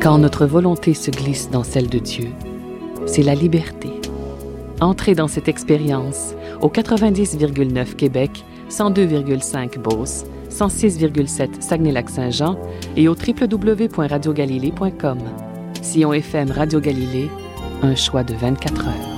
Quand notre volonté se glisse dans celle de Dieu, c'est la liberté. Entrez dans cette expérience au 90,9 Québec, 102,5 Beauce, 106,7 Saguenay-Lac-Saint-Jean et au www.radiogalilée.com. Sion FM Radio Galilée, un choix de 24 heures.